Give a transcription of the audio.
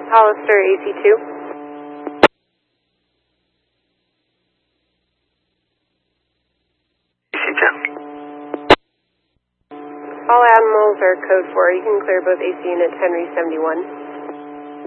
Hollister AC2. All animals are code 4. You can clear both AC units Henry 71.